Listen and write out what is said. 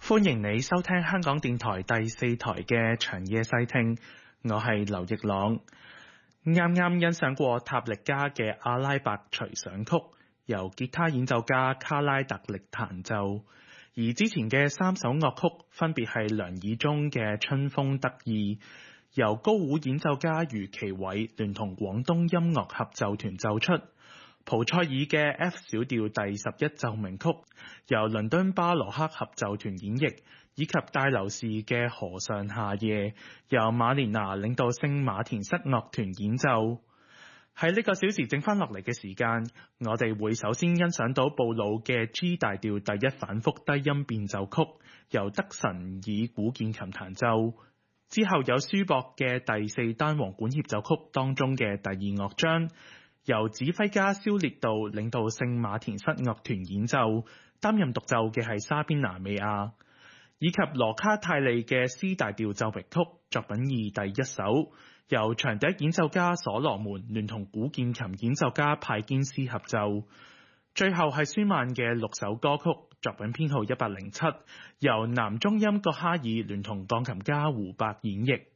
歡迎你收聽香港電台第4台嘅長夜細聽，我係劉奕朗。啱啱欣賞過塔力加嘅阿拉伯隨想曲，由吉他演奏家卡拉特力彈奏，而之前嘅3首樂曲分別係梁以忠嘅春風得意，由高胡演奏家余其偉聯同廣東音樂合奏團奏出；蒲塞爾嘅 F 小調第11奏鳴曲，由倫敦巴羅克合奏團演繹，以及戴留士嘅河上夏夜，由馬連拿領導聖馬田室樂團演奏。喺呢個小時剩翻落嚟嘅時間，我哋會首先欣賞到布魯嘅 G 大調第1反覆低音變奏曲，由德臣以古鍵琴彈奏。之後有舒伯嘅第4單簧管協奏曲當中嘅第2樂章，由指揮家蕭列道領導聖馬田室樂團演奏，擔任獨奏嘅係沙邊拿美亞，以及羅卡泰利嘅 C 大調奏鳴曲作品2第1首，由長笛演奏家所羅門聯同古鍵琴演奏家派堅斯合奏。最後係舒曼嘅6首歌曲，作品編號107，由男中音葛哈爾聯同鋼琴家胡伯演繹。